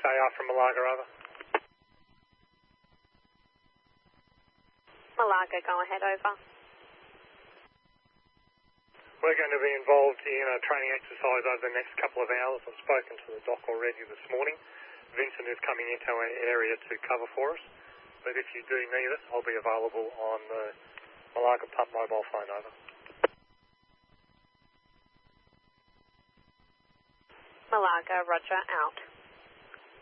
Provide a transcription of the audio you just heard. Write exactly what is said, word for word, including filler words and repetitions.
A R from Malaga, over. Malaga, go ahead, over. We're going to be involved in a training exercise over the next couple of hours. I've spoken to the doc already this morning. Vincent is coming into our area to cover for us. But if you do need us, I'll be available on the Malaga Pump mobile phone, over. Malaga, roger, out.